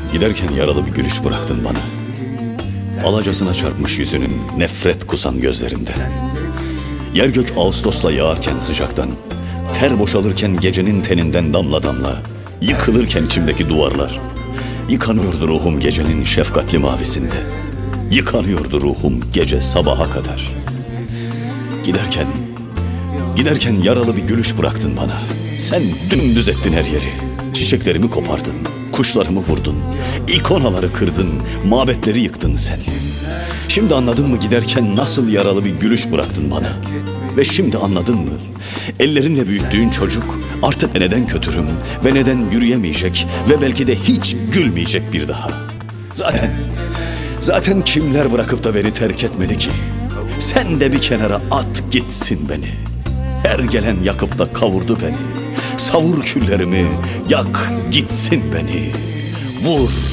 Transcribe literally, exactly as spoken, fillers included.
Giderken yaralı bir gülüş bıraktın bana. Alacasına çarpmış yüzünün, nefret kusan gözlerinde. Yer gök Ağustos'la yağarken sıcaktan, ter boşalırken gecenin teninden damla damla, yıkılırken içimdeki duvarlar, yıkanıyordu ruhum gecenin şefkatli mavisinde. Yıkanıyordu ruhum gece sabaha kadar. Giderken, giderken yaralı bir gülüş bıraktın bana. Sen dümdüz ettin her yeri. Çiçeklerimi kopardın, kuşlarımı vurdun, ikonaları kırdın, mabetleri yıktın sen. Şimdi anladın mı giderken nasıl yaralı bir gülüş bıraktın bana? Ve şimdi anladın mı? Ellerinle büyüttüğün çocuk artık neden kötürüm ve neden yürüyemeyecek ve belki de hiç gülmeyecek bir daha. Zaten, zaten kimler bırakıp da beni terk etmedi ki? Sen de bir kenara at gitsin beni. Her gelen yakıp da kavurdu beni. Savur küllerimi, yak gitsin beni. Vur